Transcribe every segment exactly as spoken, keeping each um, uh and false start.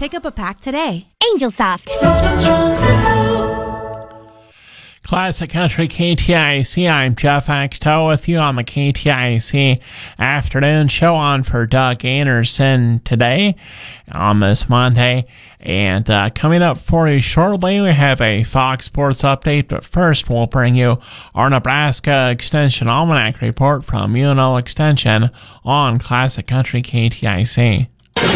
Pick up a pack today. Angel Soft. Soft and strong, simple. Classic Country K T I C. I'm Jeff Axtell with you on the K T I C afternoon show on for Doug Anderson today on this Monday. And uh, coming up for you shortly, we have a Fox Sports update. But first, we'll bring you our Nebraska Extension Almanac report from U N L Extension on Classic Country K T I C.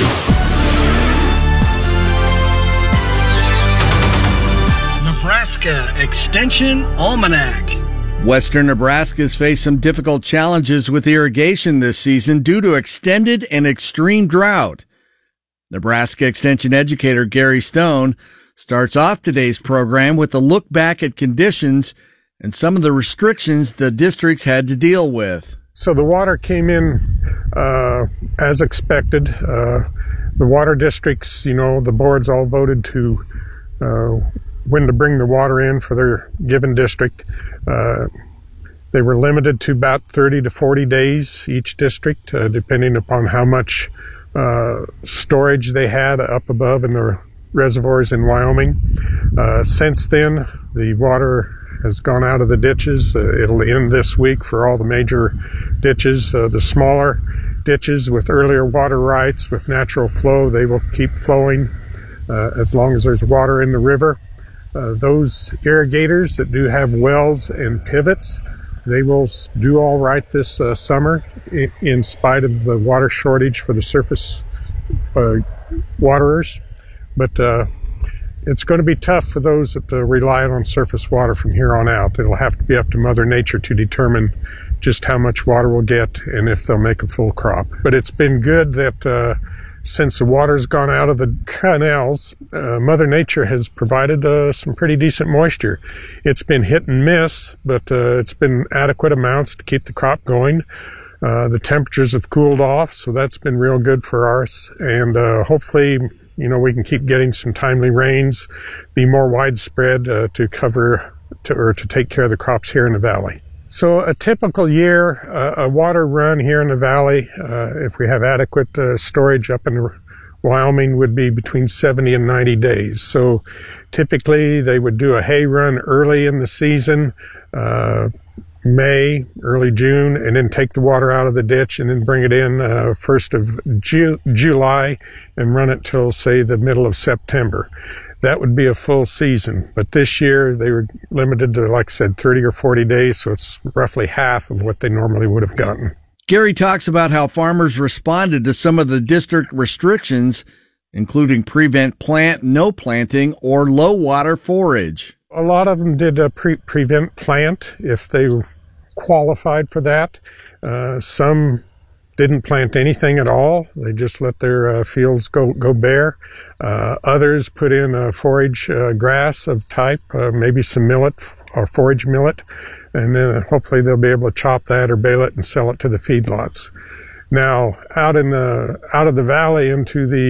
Nebraska Extension Almanac. Western Nebraska's faced some difficult challenges with irrigation this season due to extended and extreme drought. Nebraska Extension educator Gary Stone starts off today's program with a look back at conditions and some of the restrictions the districts had to deal with. So the water came in uh, as expected. Uh, the water districts, you know, the boards all voted to uh, when to bring the water in for their given district. Uh, they were limited to about thirty to forty days each district, uh, depending upon how much uh, storage they had up above in the reservoirs in Wyoming. Uh, since then, the water has gone out of the ditches. Uh, it'll end this week for all the major ditches. Uh, the smaller ditches with earlier water rights with natural flow, they will keep flowing uh, as long as there's water in the river. Uh, those irrigators that do have wells and pivots, they will do all right this uh, summer in, in spite of the water shortage for the surface uh, waterers. But uh, it's going to be tough for those that uh, rely on surface water from here on out. It'll have to be up to Mother Nature to determine just how much water we'll get and if they'll make a full crop. But it's been good that uh, since the water's gone out of the canals, uh, Mother Nature has provided uh, some pretty decent moisture. It's been hit and miss, but uh, it's been adequate amounts to keep the crop going. Uh, the temperatures have cooled off, so that's been real good for us. And uh, hopefully, you know, we can keep getting some timely rains, be more widespread uh, to cover to, or to take care of the crops here in the valley. So a typical year, uh, a water run here in the valley, uh, if we have adequate uh, storage up in Wyoming, would be between seventy and ninety days. So typically they would do a hay run early in the season, uh, May, early June, and then take the water out of the ditch and then bring it in uh, first of Ju- July and run it till, say, the middle of September. That would be a full season. But this year they were limited to, like I said, thirty or forty days, so it's roughly half of what they normally would have gotten. Gary talks about how farmers responded to some of the district restrictions, including prevent plant, no planting, or low water forage. A lot of them did uh, pre- prevent plant if they qualified for that. Uh, some didn't plant anything at all. They just let their uh, fields go, go bare. Uh, others put in a forage uh, grass of type, uh, maybe some millet or forage millet, and then hopefully they'll be able to chop that or bale it and sell it to the feedlots. Now, out in the out of the valley into the